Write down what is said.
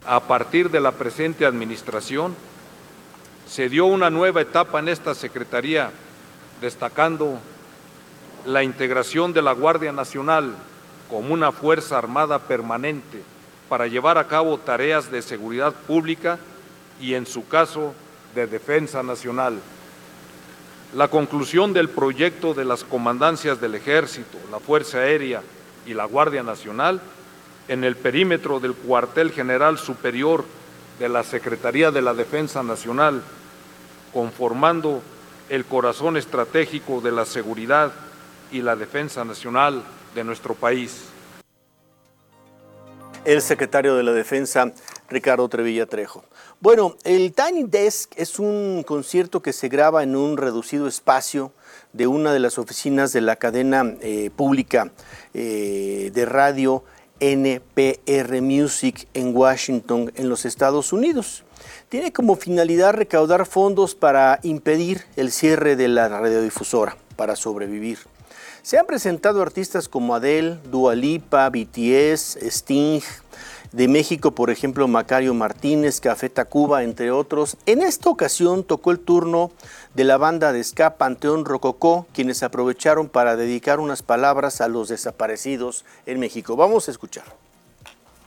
A partir de la presente administración, se dio una nueva etapa en esta Secretaría, destacando la integración de la Guardia Nacional como una fuerza armada permanente para llevar a cabo tareas de seguridad pública y, en su caso, de defensa nacional. La conclusión del proyecto de las comandancias del Ejército, la Fuerza Aérea y la Guardia Nacional en el perímetro del Cuartel General Superior de la Secretaría de la Defensa Nacional, conformando el corazón estratégico de la seguridad y la defensa nacional de nuestro país. El secretario de la Defensa, Ricardo Trevilla Trejo. Bueno, el Tiny Desk es un concierto que se graba en un reducido espacio de una de las oficinas de la cadena pública de radio NPR Music en Washington, en los Estados Unidos. Tiene como finalidad recaudar fondos para impedir el cierre de la radiodifusora, para sobrevivir. Se han presentado artistas como Adele, Dua Lipa, BTS, Sting. De México, por ejemplo, Macario Martínez, Café Tacuba, entre otros. En esta ocasión tocó el turno de la banda de ska Panteón Rococó, quienes aprovecharon para dedicar unas palabras a los desaparecidos en México. Vamos a escuchar.